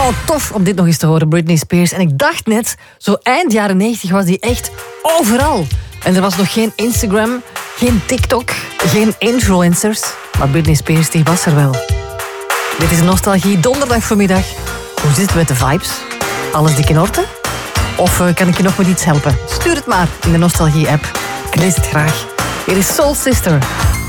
Oh, tof om dit nog eens te horen, Britney Spears. En ik dacht net, zo eind jaren 90 was die echt overal. En er was nog geen Instagram, geen TikTok, geen influencers. Maar Britney Spears, die was er wel. Dit is Nostalgie, donderdag voormiddag. Hoe zit het met de vibes? Alles dik in orde? Of kan ik je nog met iets helpen? Stuur het maar in de Nostalgie-app. Ik lees het graag. Hier is Soul Sister.